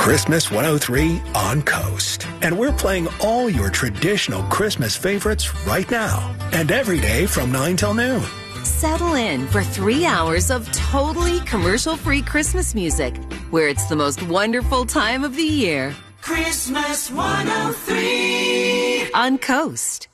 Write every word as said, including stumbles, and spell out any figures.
Christmas one oh three on Coast. And we're playing all your traditional Christmas favorites right now and every day from nine till noon. Settle in for three hours of totally commercial-free Christmas music, where it's the most wonderful time of the year. Christmas one oh three On Coast.